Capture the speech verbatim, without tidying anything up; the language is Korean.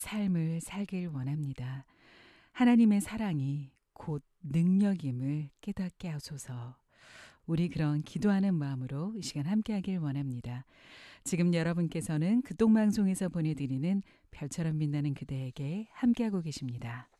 삶을 살길 원합니다. 하나님의 사랑이 곧 능력임을 깨닫게 하소서. 우리 그런 기도하는 마음으로 이 시간 함께하길 원합니다. 지금 여러분께서는 극동방송에서 보내드리는 별처럼 빛나는 그대에게 함께하고 계십니다.